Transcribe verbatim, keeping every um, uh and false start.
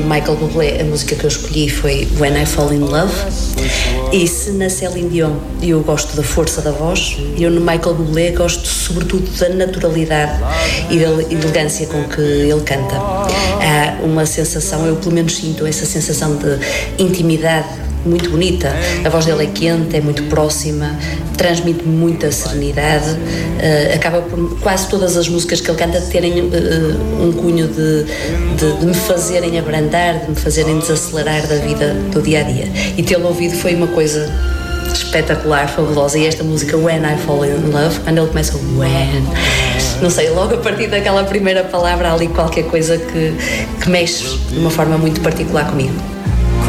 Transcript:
Michael Bublé a música que eu escolhi foi When I Fall in Love, e se na Céline Dion eu gosto da força da voz, eu no Michael Bublé gosto sobretudo da naturalidade e da elegância com que ele canta. Há uma sensação, eu pelo menos sinto essa sensação de intimidade muito bonita. A voz dele é quente, é muito próxima, transmite muita serenidade, uh, acaba por quase todas as músicas que ele canta terem uh, um cunho de, de, de me fazerem abrandar, de me fazerem desacelerar da vida do dia-a-dia, e tê-lo ouvido foi uma coisa espetacular, fabulosa. E esta música When I Fall in Love, quando ele começa When, não sei, logo a partir daquela primeira palavra há ali qualquer coisa que, que mexe de uma forma muito particular comigo.